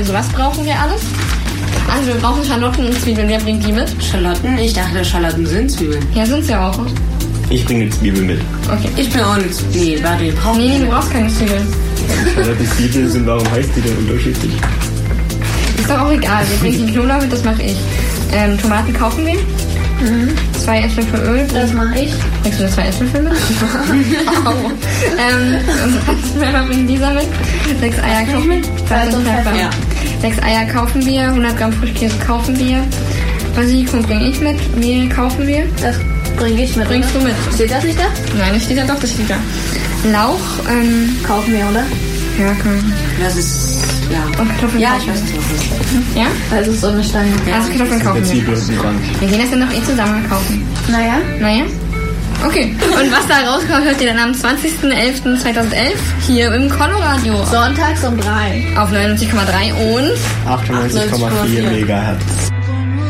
Also was brauchen wir alles? Also wir brauchen Schalotten und Zwiebeln. Wer bringt die mit? Schalotten? Ich dachte, Schalotten sind Zwiebeln. Ja, sind sie auch. Ich bringe eine Zwiebel mit. Okay. Ich bin auch nicht. Nee, warte, wir brauchen. Nee, du brauchst keine Zwiebeln. Schalotten Zwiebeln sind, warum heißt die denn unterschiedlich? Ist doch auch egal. Wir bringen den Knoblauch mit, das mache ich. Tomaten kaufen wir. 2 Esslöffel Öl. Das mache ich. Bringst du 2 Esslöffel mit? Pfeffer bringt dieser mit. 6 Eier kaufen wir. Salz und Pfeffer. Ja. 6 Eier kaufen wir. 100 Gramm Frischkäse kaufen wir. Basilikum bringe ich mit. Mehl kaufen wir. Das bringe ich mit. Bringst du mit? Steht das nicht da? Nein, das steht da doch, das steht da. Lauch, kaufen wir, oder? Ja, kann. Das ist, ja. Und Kartoffeln ja, kaufen ich weiß wir. nicht. Ja? Das ist so eine Stange. Ja, also Kartoffeln kaufen wir. Zwiebel und Rand. Wir gehen das dann noch zusammen kaufen. Naja? Okay. Und was da rauskommt, hört ihr dann am 20.11.2011 hier im Coloradio. Sonntags um 3. Auf 99,3 und 98,4 Megahertz.